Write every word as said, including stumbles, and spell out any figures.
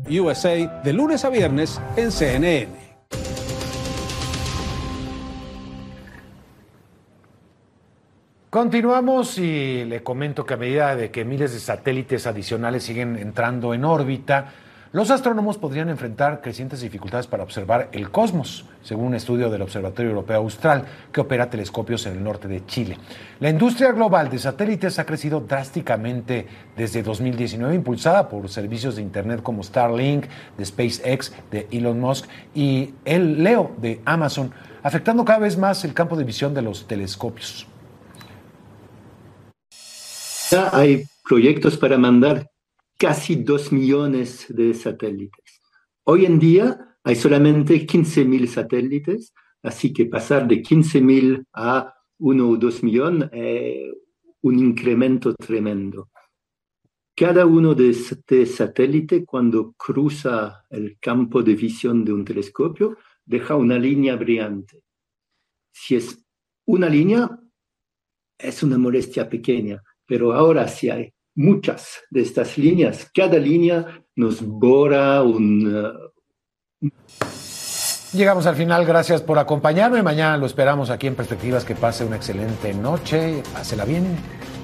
U S A de lunes a viernes en C N N. Continuamos y le comento que a medida de que miles de satélites adicionales siguen entrando en órbita, los astrónomos podrían enfrentar crecientes dificultades para observar el cosmos, según un estudio del Observatorio Europeo Austral, que opera telescopios en el norte de Chile. La industria global de satélites ha crecido drásticamente desde dos mil diecinueve, impulsada por servicios de Internet como Starlink, de SpaceX, de Elon Musk, y el Leo de Amazon, afectando cada vez más el campo de visión de los telescopios. Ya hay proyectos para mandar casi dos millones de satélites. Hoy en día hay solamente quince mil satélites, así que pasar de quince mil a uno o dos millones es un incremento tremendo. Cada uno de este satélite, cuando cruza el campo de visión de un telescopio, deja una línea brillante. Si es una línea, es una molestia pequeña. Pero ahora si hay muchas de estas líneas, cada línea nos borra un... Uh... Llegamos al final, gracias por acompañarme. Mañana lo esperamos aquí en Perspectivas. Que pase una excelente noche, pásela bien.